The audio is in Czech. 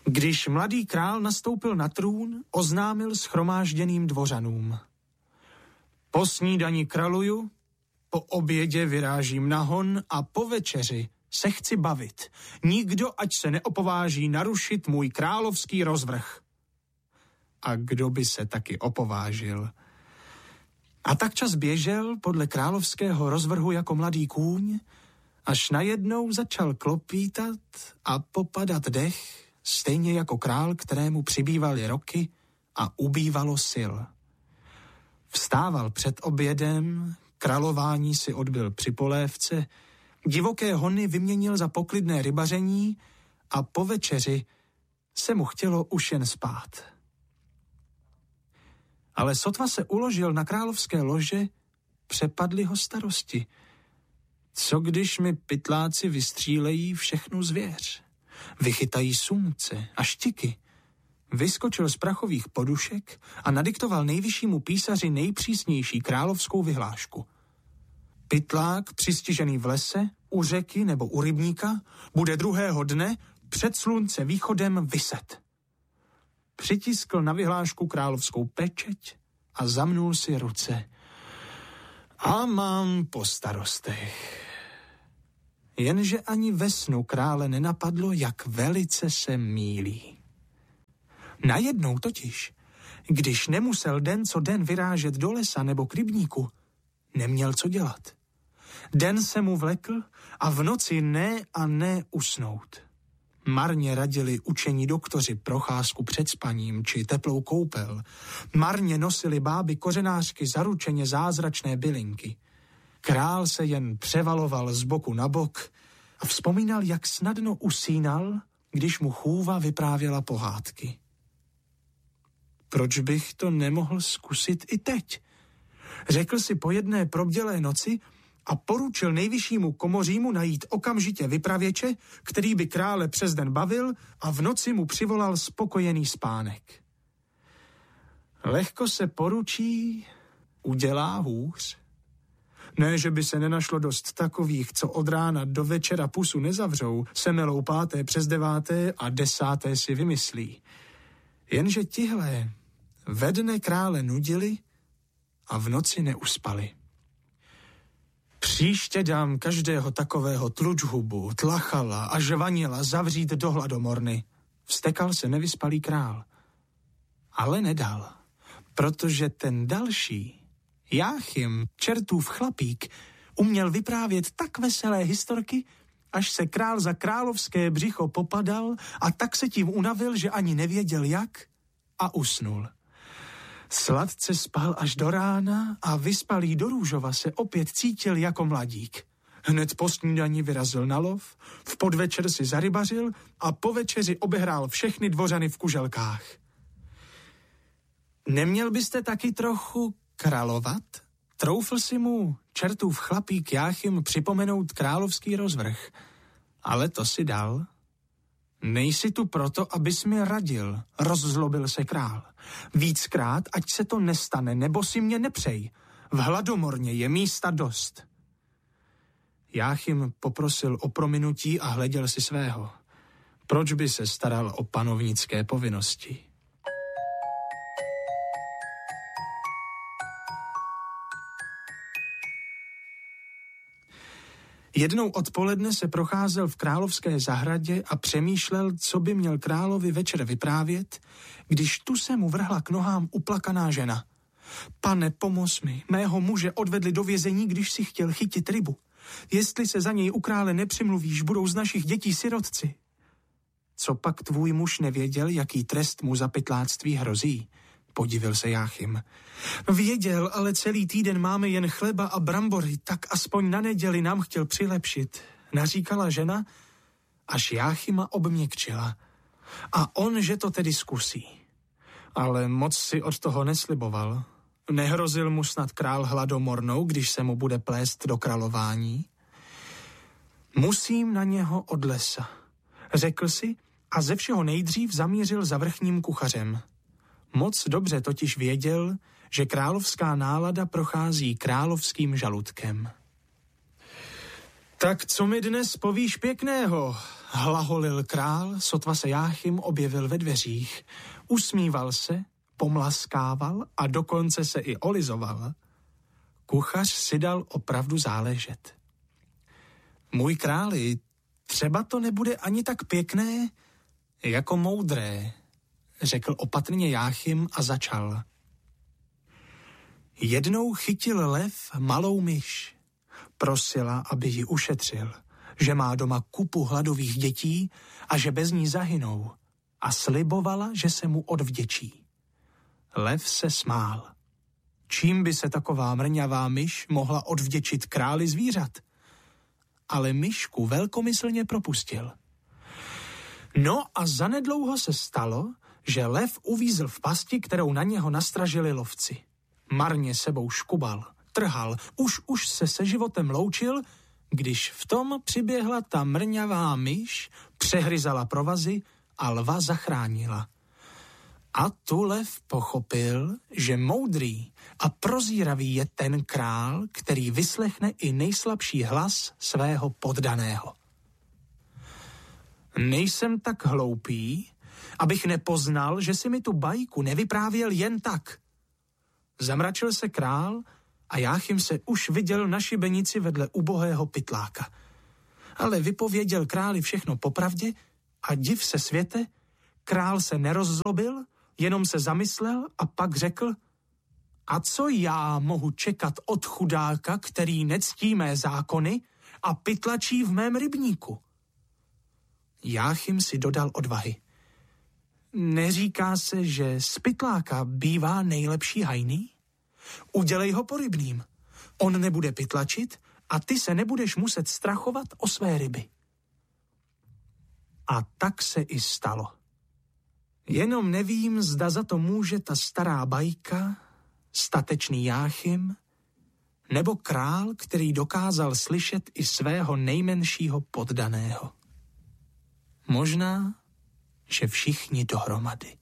Když mladý král nastoupil na trůn, oznámil shromážděným dvořanům: po snídani kraluju, po obědě vyrážím na hon a po večeři se chci bavit. Nikdo ať se neopováží narušit můj královský rozvrh. A kdo by se taky opovážil? A tak čas běžel podle královského rozvrhu jako mladý kůň, až najednou začal klopítat a popadat dech, stejně jako král, kterému přibývaly roky a ubývalo sil. Vstával před obědem, králování si odbyl při polévce, divoké hony vyměnil za poklidné rybaření a po večeři se mu chtělo už jen spát. Ale sotva se uložil na královské lože, přepadly ho starosti. Co když mi pytláci vystřílejí všechnu zvěř? Vychytají sumce a štiky. Vyskočil z prachových podušek a nadiktoval nejvyššímu písaři nejpřísnější královskou vyhlášku. Pytlák přistižený v lese, u řeky nebo u rybníka bude druhého dne před slunce východem viset. Přitiskl na vyhlášku královskou pečeť a zamnul si ruce. A mám po starostech. Jenže ani ve snu krále nenapadlo, jak velice se mýlí. Najednou totiž, když nemusel den co den vyrážet do lesa nebo k rybníku, neměl co dělat. Den se mu vlekl a v noci ne a ne usnout. Marně radili učení doktoři procházku před spaním či teplou koupel. Marně nosili báby kořenářky zaručeně zázračné bylinky. Král se jen převaloval z boku na bok a vzpomínal, jak snadno usínal, když mu chůva vyprávěla pohádky. Proč bych to nemohl zkusit i teď? Řekl si po jedné probdělé noci a poručil nejvyššímu komořímu najít okamžitě vypravěče, který by krále přes den bavil a v noci mu přivolal spokojený spánek. Lehko se poručí, udělá hůř. Ne, že by se nenašlo dost takových, co od rána do večera pusu nezavřou, semelou 5. přes 9. a 10. si vymyslí. Jenže tihle ve dne krále nudili a v noci neuspali. Příště dám každého takového tlučhubu, tlachala a žvanila zavřít do hladomorny. Vztekal se nevyspalý král. Ale nedal, protože ten další, Jáchym, čertův chlapík, uměl vyprávět tak veselé historky, až se král za královské břicho popadal a tak se tím unavil, že ani nevěděl jak a usnul. Sladce spal až do rána a vyspalý do růžova se opět cítil jako mladík. Hned po snídani vyrazil na lov, v podvečer si zarybařil a po večeři obehrál všechny dvořany v kuželkách. Neměl byste taky trochu královat? Troufl si mu čertův chlapík Jáchym připomenout královský rozvrh. Ale to si dal. Nejsi tu proto, abys mi radil, rozzlobil se král. Víckrát, ať se to nestane, nebo si mě nepřej. V hladomorně je místa dost. Jáchym poprosil o prominutí a hleděl si svého. Proč by se staral o panovnické povinnosti? Jednou odpoledne se procházel v královské zahradě a přemýšlel, co by měl královi večer vyprávět, když tu se mu vrhla k nohám uplakaná žena. Pane, pomoz mi, mého muže odvedli do vězení, když si chtěl chytit rybu. Jestli se za něj u krále nepřimluvíš, budou z našich dětí sirotci. Co pak tvůj muž nevěděl, jaký trest mu za pytláctví hrozí? Podivil se Jáchym. Věděl, ale celý týden máme jen chleba a brambory, tak aspoň na neděli nám chtěl přilepšit, naříkala žena, až Jáchyma obměkčila. A on, že to tedy zkusí. Ale moc si od toho nesliboval. Nehrozil mu snad král hladomornou, když se mu bude plést do králování? Musím na něho od lesa, řekl si a ze všeho nejdřív zamířil za vrchním kuchařem. Moc dobře totiž věděl, že královská nálada prochází královským žaludkem. Tak co mi dnes povíš pěkného? Hlaholil král, sotva se Jáchym objevil ve dveřích. Usmíval se, pomlaskával a dokonce se i olizoval. Kuchař si dal opravdu záležet. Můj králi, třeba to nebude ani tak pěkné, jako moudré, řekl opatrně Jáchym a začal. Jednou chytil lev malou myš. Prosila, aby ji ušetřil, že má doma kupu hladových dětí a že bez ní zahynou, a slibovala, že se mu odvděčí. Lev se smál. Čím by se taková mrňavá myš mohla odvděčit králi zvířat? Ale myšku velkomyslně propustil. No a zanedlouho se stalo, že lev uvízl v pasti, kterou na něho nastražili lovci. Marně sebou škubal, trhal, už se životem loučil, když v tom přiběhla ta mrňavá myš, přehryzala provazy a lva zachránila. A tu lev pochopil, že moudrý a prozíravý je ten král, který vyslechne i nejslabší hlas svého poddaného. Nejsem tak hloupý, abych nepoznal, že si mi tu bajku nevyprávěl jen tak. Zamračil se král a Jáchym se už viděl na šibenici vedle ubohého pytláka. Ale vypověděl králi všechno popravdě a div se světe, král se nerozlobil, jenom se zamyslel a pak řekl: a co já mohu čekat od chudáka, který nectí mé zákony a pytlačí v mém rybníku? Jáchym si dodal odvahy. Neříká se, že z pytláka bývá nejlepší hajný? Udělej ho porybným. On nebude pytlačit a ty se nebudeš muset strachovat o své ryby. A tak se i stalo. Jenom nevím, zda za to může ta stará bajka, statečný Jáchym, nebo král, který dokázal slyšet i svého nejmenšího poddaného. Možná, že všichni dohromady.